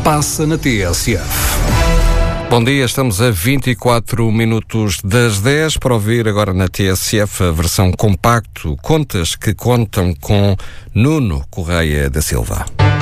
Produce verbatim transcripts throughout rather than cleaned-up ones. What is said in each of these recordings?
passa na T S F. Bom dia, estamos a vinte e quatro minutos das dez para ouvir agora na T S F a versão compacto, contas que contam com Nuno Correia da Silva.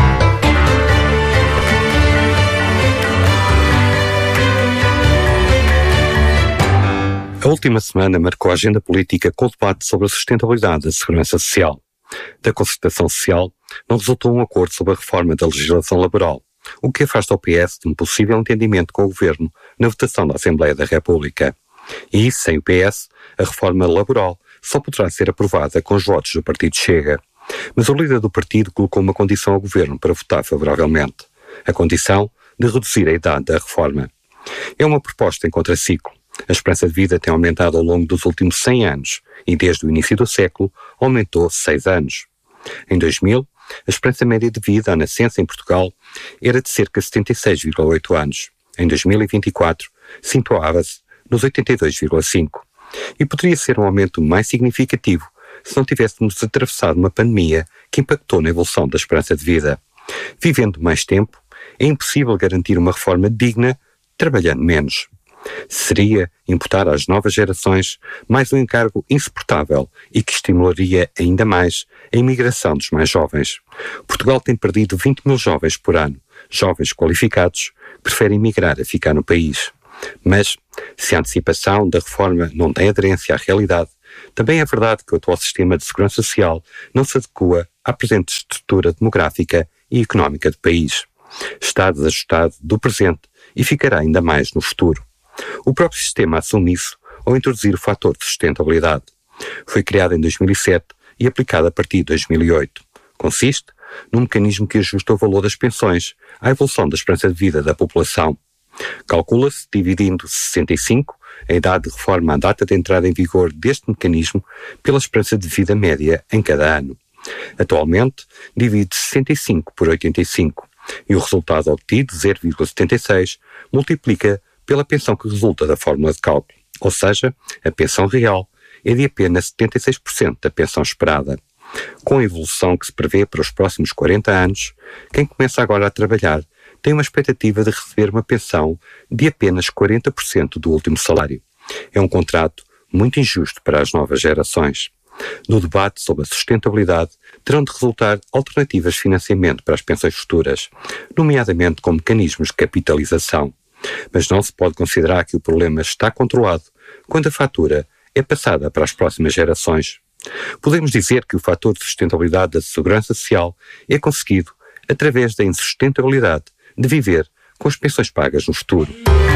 A última semana marcou a agenda política com o debate sobre a sustentabilidade da segurança social. Da concertação social não resultou um acordo sobre a reforma da legislação laboral, o que afasta o P S de um possível entendimento com o Governo na votação da Assembleia da República. E, sem o P S, a reforma laboral só poderá ser aprovada com os votos do Partido Chega. Mas o líder do partido colocou uma condição ao Governo para votar favoravelmente. A condição de reduzir a idade da reforma. É uma proposta em contraciclo. A esperança de vida tem aumentado ao longo dos últimos cem anos e, desde o início do século, aumentou seis anos. Em dois mil, a esperança média de vida à nascença em Portugal era de cerca de setenta e seis vírgula oito anos. Em dois mil e vinte e quatro, situava-se nos oitenta e dois vírgula cinco. E poderia ser um aumento mais significativo se não tivéssemos atravessado uma pandemia que impactou na evolução da esperança de vida. Vivendo mais tempo, é impossível garantir uma reforma digna trabalhando menos. Seria imputar às novas gerações mais um encargo insuportável e que estimularia ainda mais a imigração dos mais jovens. Portugal tem perdido vinte mil jovens por ano, jovens qualificados que preferem migrar a ficar no país. Mas, se a antecipação da reforma não tem aderência à realidade, também é verdade que o atual sistema de segurança social não se adequa à presente estrutura demográfica e económica do país. Está desajustado do presente e ficará ainda mais no futuro. O próprio sistema assume isso ao introduzir o fator de sustentabilidade. Foi criado em dois mil e sete e aplicado a partir de dois mil e oito. Consiste num mecanismo que ajusta o valor das pensões à evolução da esperança de vida da população. Calcula-se, dividindo sessenta e cinco, a idade de reforma à data de entrada em vigor deste mecanismo, pela esperança de vida média em cada ano. Atualmente, divide sessenta e cinco por oitenta e cinco e o resultado obtido, zero vírgula setenta e seis, multiplica pela pensão que resulta da fórmula de cálculo, ou seja, a pensão real é de apenas setenta e seis por cento da pensão esperada. Com a evolução que se prevê para os próximos quarenta anos, quem começa agora a trabalhar tem uma expectativa de receber uma pensão de apenas quarenta por cento do último salário. É um contrato muito injusto para as novas gerações. No debate sobre a sustentabilidade, terão de resultar alternativas de financiamento para as pensões futuras, nomeadamente com mecanismos de capitalização. Mas não se pode considerar que o problema está controlado quando a fatura é passada para as próximas gerações. Podemos dizer que o fator de sustentabilidade da segurança social é conseguido através da insustentabilidade de viver com as pensões pagas no futuro.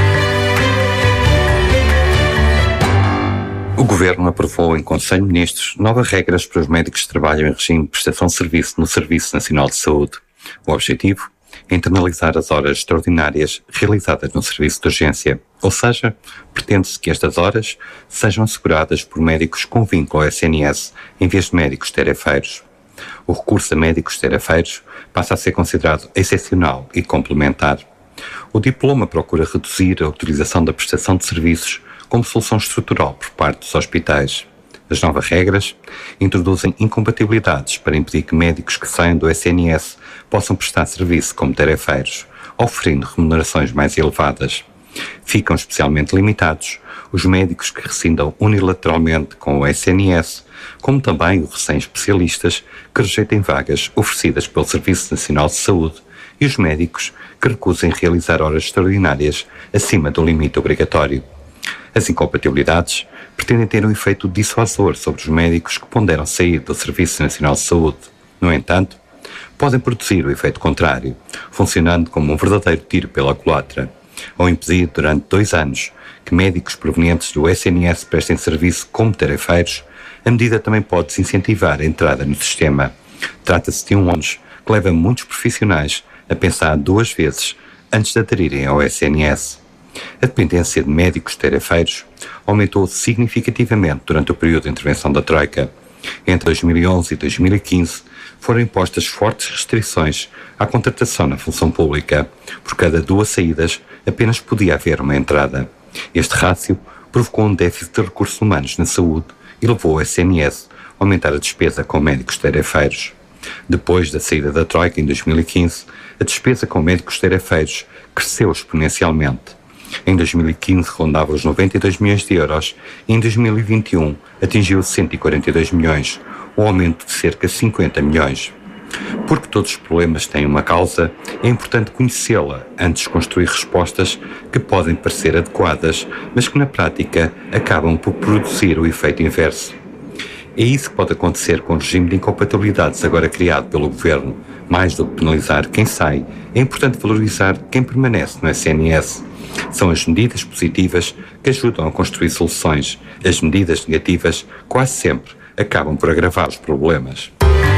O Governo aprovou em Conselho de Ministros novas regras para os médicos que trabalham em regime de prestação de serviço no Serviço Nacional de Saúde. O objetivo é internalizar as horas extraordinárias realizadas no serviço de urgência, ou seja, pretende-se que estas horas sejam asseguradas por médicos com vínculo ao S N S em vez de médicos tarefeiros. O recurso a médicos tarefeiros passa a ser considerado excepcional e complementar. O diploma procura reduzir a utilização da prestação de serviços como solução estrutural por parte dos hospitais. As novas regras introduzem incompatibilidades para impedir que médicos que saiam do S N S possam prestar serviço como tarefeiros, oferecendo remunerações mais elevadas. Ficam especialmente limitados os médicos que rescindam unilateralmente com o S N S, como também os recém-especialistas que rejeitem vagas oferecidas pelo Serviço Nacional de Saúde e os médicos que recusem realizar horas extraordinárias acima do limite obrigatório. As incompatibilidades pretendem ter um efeito dissuasor sobre os médicos que ponderam sair do Serviço Nacional de Saúde. No entanto, podem produzir o efeito contrário, funcionando como um verdadeiro tiro pela culatra, ou impedir durante dois anos que médicos provenientes do S N S prestem serviço como tarefeiros. A medida também pode desincentivar a entrada no sistema. Trata-se de um ônus que leva muitos profissionais a pensar duas vezes antes de aderirem ao S N S. A dependência de médicos tarefeiros aumentou significativamente durante o período de intervenção da Troika. Entre dois mil e onze e dois mil e quinze foram impostas fortes restrições à contratação na função pública. Por cada duas saídas, apenas podia haver uma entrada. Este rácio provocou um déficit de recursos humanos na saúde e levou o S N S a aumentar a despesa com médicos tarefeiros. Depois da saída da Troika em dois mil e quinze, a despesa com médicos terapeiros cresceu exponencialmente. Em dois mil e quinze rondava os noventa e dois milhões de euros e em dois mil e vinte e um atingiu cento e quarenta e dois milhões, um aumento de cerca de cinquenta milhões. Porque todos os problemas têm uma causa, é importante conhecê-la antes de construir respostas que podem parecer adequadas, mas que na prática acabam por produzir o efeito inverso. É isso que pode acontecer com o regime de incompatibilidades agora criado pelo Governo. Mais do que penalizar quem sai, é importante valorizar quem permanece no S N S. São as medidas positivas que ajudam a construir soluções. As medidas negativas quase sempre acabam por agravar os problemas.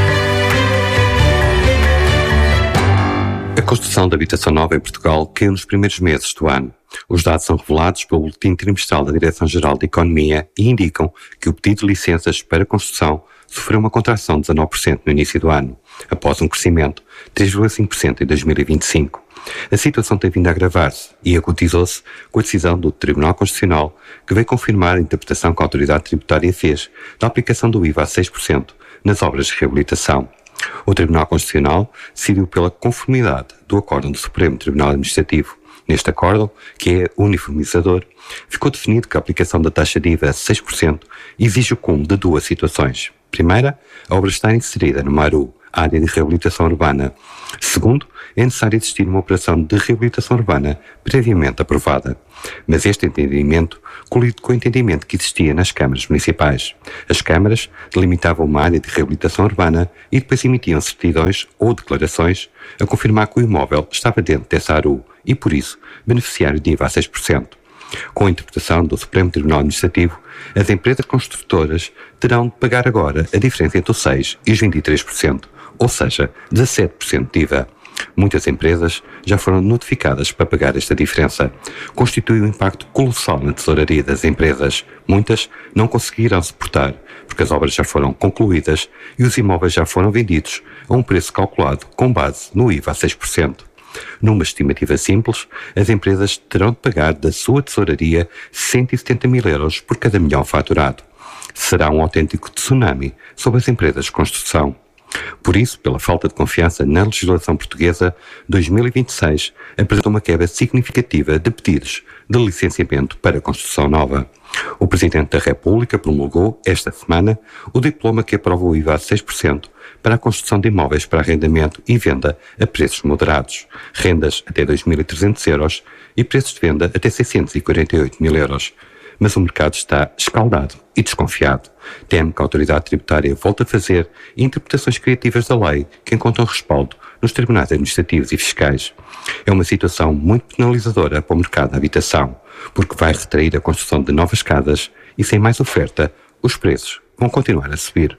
A construção de habitação nova em Portugal caiu nos primeiros meses do ano. Os dados são revelados pelo Boletim Trimestral da Direção-Geral de Economia e indicam que o pedido de licenças para construção sofreu uma contração de dezanove por cento no início do ano, após um crescimento de três vírgula cinco por cento em dois mil e vinte e cinco. A situação tem vindo a agravar-se e agudizou-se com a decisão do Tribunal Constitucional, que veio confirmar a interpretação que a Autoridade Tributária fez da aplicação do I V A a seis por cento nas obras de reabilitação. O Tribunal Constitucional decidiu pela conformidade do Acórdão do Supremo Tribunal Administrativo. Neste acórdão, que é uniformizador, ficou definido que a aplicação da taxa de I V A a seis por cento exige o cúmulo de duas situações. Primeira, a obra está inserida numa A R U, Área de Reabilitação Urbana. Segundo, é necessário existir uma operação de reabilitação urbana previamente aprovada. Mas este entendimento colide com o entendimento que existia nas câmaras municipais. As câmaras delimitavam uma área de reabilitação urbana e depois emitiam certidões ou declarações a confirmar que o imóvel estava dentro dessa A R U e, por isso, beneficiário de I V A a seis por cento. Com a interpretação do Supremo Tribunal Administrativo, as empresas construtoras terão de pagar agora a diferença entre os seis por cento e os vinte e três por cento, ou seja, dezassete por cento de I V A. Muitas empresas já foram notificadas para pagar esta diferença. Constitui um impacto colossal na tesouraria das empresas. Muitas não conseguirão suportar, porque as obras já foram concluídas e os imóveis já foram vendidos a um preço calculado com base no I V A a seis por cento. Numa estimativa simples, as empresas terão de pagar da sua tesouraria cento e setenta mil euros por cada milhão faturado. Será um autêntico tsunami sobre as empresas de construção. Por isso, pela falta de confiança na legislação portuguesa, dois mil e vinte e seis apresentou uma quebra significativa de pedidos de licenciamento para construção nova. O Presidente da República promulgou, esta semana, o diploma que aprova o I V A a seis por cento para a construção de imóveis para arrendamento e venda a preços moderados, rendas até dois mil e trezentos euros e preços de venda até seiscentos e quarenta e oito mil euros. Mas o mercado está escaldado e desconfiado. Teme que a autoridade tributária volte a fazer interpretações criativas da lei que encontram respaldo nos tribunais administrativos e fiscais. É uma situação muito penalizadora para o mercado da habitação, porque vai retrair a construção de novas casas e, sem mais oferta, os preços vão continuar a subir.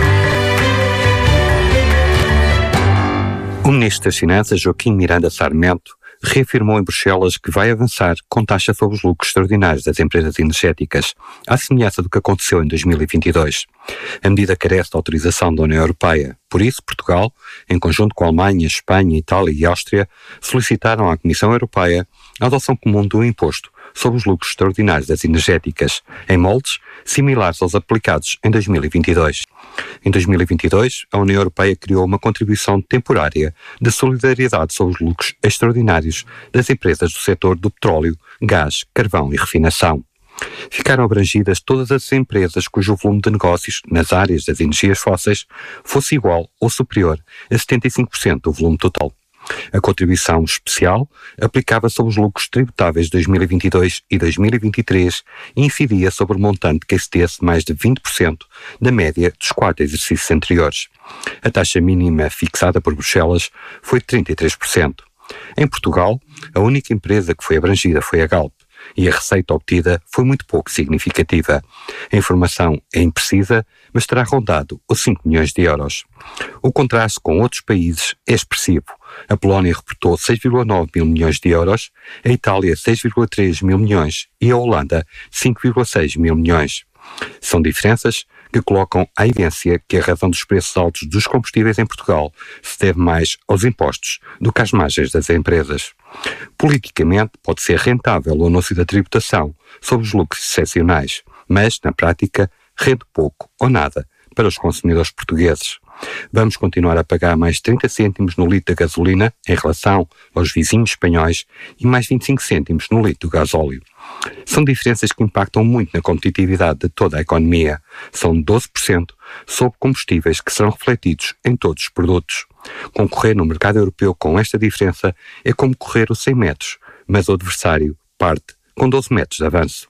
O Ministro das Finanças, Joaquim Miranda Sarmento, reafirmou em Bruxelas que vai avançar com taxa sobre os lucros extraordinários das empresas energéticas, à semelhança do que aconteceu em dois mil e vinte e dois. A medida carece de autorização da União Europeia. Por isso, Portugal, em conjunto com a Alemanha, Espanha, Itália e Áustria, solicitaram à Comissão Europeia a adoção comum de um imposto sobre os lucros extraordinários das energéticas, em moldes similares aos aplicados em dois mil e vinte e dois. Em dois mil e vinte e dois, a União Europeia criou uma contribuição temporária de solidariedade sobre os lucros extraordinários das empresas do setor do petróleo, gás, carvão e refinação. Ficaram abrangidas todas as empresas cujo volume de negócios nas áreas das energias fósseis fosse igual ou superior a setenta e cinco por cento do volume total. A contribuição especial aplicava sobre os lucros tributáveis de dois mil e vinte e dois e dois mil e vinte e três e incidia sobre o montante que excedesse mais de vinte por cento da média dos quatro exercícios anteriores. A taxa mínima fixada por Bruxelas foi de trinta e três por cento. Em Portugal, a única empresa que foi abrangida foi a Galp, e a receita obtida foi muito pouco significativa. A informação é imprecisa, mas terá rondado os cinco milhões de euros. O contraste com outros países é expressivo. A Polónia reportou seis vírgula nove mil milhões de euros, a Itália seis vírgula três mil milhões e a Holanda cinco vírgula seis mil milhões. São diferenças que colocam à evidência que a razão dos preços altos dos combustíveis em Portugal se deve mais aos impostos do que às margens das empresas. Politicamente, pode ser rentável o anúncio da tributação sobre os lucros excepcionais, mas, na prática, rende pouco ou nada para os consumidores portugueses. Vamos continuar a pagar mais trinta cêntimos no litro de gasolina em relação aos vizinhos espanhóis e mais vinte e cinco cêntimos no litro de gasóleo. São diferenças que impactam muito na competitividade de toda a economia. São doze por cento sobre combustíveis que serão refletidos em todos os produtos. Concorrer no mercado europeu com esta diferença é como correr os cem metros, mas o adversário parte com doze metros de avanço.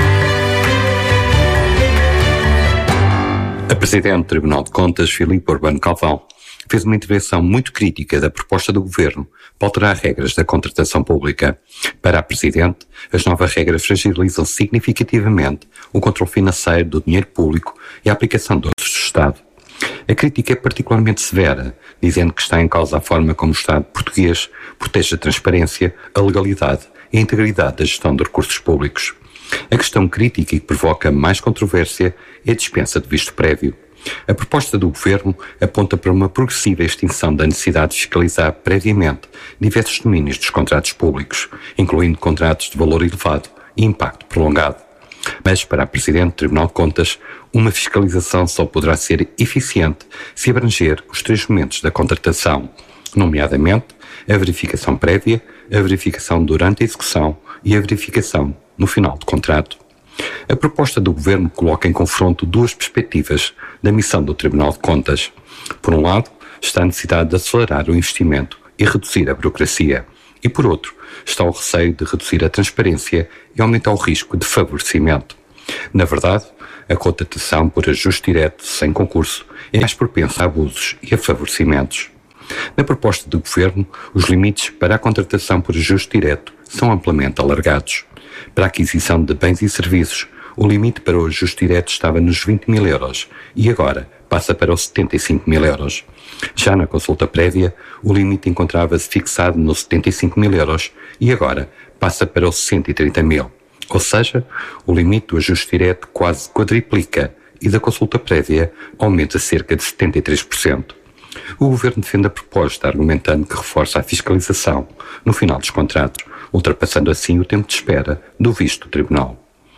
A Presidente do Tribunal de Contas, Filipe Urbano Calvão, fez uma intervenção muito crítica da proposta do Governo para alterar regras da contratação pública. Para a Presidente, as novas regras fragilizam significativamente o controle financeiro do dinheiro público e a aplicação de outros do Estado. A crítica é particularmente severa, dizendo que está em causa a forma como o Estado português protege a transparência, a legalidade e a integridade da gestão de recursos públicos. A questão crítica e que provoca mais controvérsia é a dispensa de visto prévio. A proposta do Governo aponta para uma progressiva extinção da necessidade de fiscalizar previamente diversos domínios dos contratos públicos, incluindo contratos de valor elevado e impacto prolongado. Mas, para a Presidente do Tribunal de Contas, uma fiscalização só poderá ser eficiente se abranger os três momentos da contratação, nomeadamente a verificação prévia, a verificação durante a execução e a verificação no final do contrato. A proposta do Governo coloca em confronto duas perspectivas da missão do Tribunal de Contas. Por um lado, está a necessidade de acelerar o investimento e reduzir a burocracia. E, por outro, está o receio de reduzir a transparência e aumentar o risco de favorecimento. Na verdade, a contratação por ajuste direto, sem concurso, é mais propensa a abusos e a favorecimentos. Na proposta do Governo, os limites para a contratação por ajuste direto são amplamente alargados. Para a aquisição de bens e serviços, o limite para o ajuste direto estava nos vinte mil euros e agora passa para os setenta e cinco mil euros. Já na consulta prévia, o limite encontrava-se fixado nos setenta e cinco mil euros e agora passa para os cento e trinta mil. Ou seja, o limite do ajuste direto quase quadriplica e da consulta prévia aumenta cerca de setenta e três por cento. O Governo defende a proposta argumentando que reforça a fiscalização no final dos contratos, ultrapassando assim o tempo de espera do visto do Tribunal.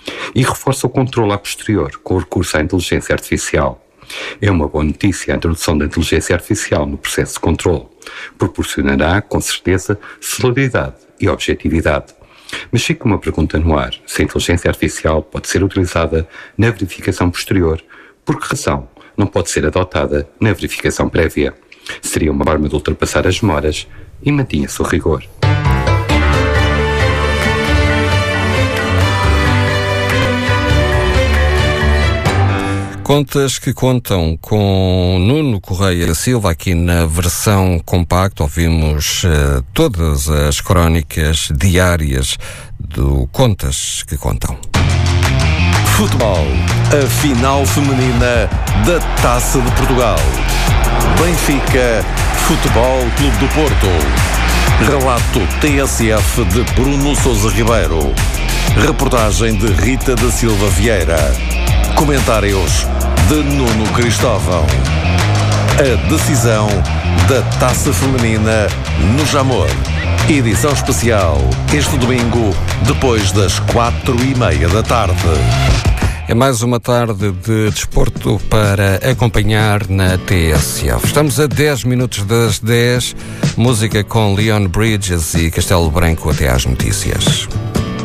E reforça o controle a posterior com o recurso à inteligência artificial. É uma boa notícia a introdução da inteligência artificial no processo de controle. Proporcionará, com certeza, celeridade e objetividade. Mas fica uma pergunta no ar: se a inteligência artificial pode ser utilizada na verificação posterior, por que razão não pode ser adotada na verificação prévia? Seria uma forma de ultrapassar as demoras e mantinha-se o rigor. Contas que contam com Nuno Correia da Silva aqui na versão compacta. Ouvimos uh, todas as crónicas diárias do Contas que Contam. Futebol, a final feminina da Taça de Portugal. Benfica, Futebol Clube do Porto. Relato T S F de Bruno Sousa Ribeiro. Reportagem de Rita da Silva Vieira. Comentários de Nuno Cristóvão. A decisão da Taça Feminina no Jamor. Edição especial este domingo, depois das quatro e meia da tarde. É mais uma tarde de desporto para acompanhar na T S F. Estamos a dez minutos das dez. Música com Leon Bridges e Castelo Branco até às notícias.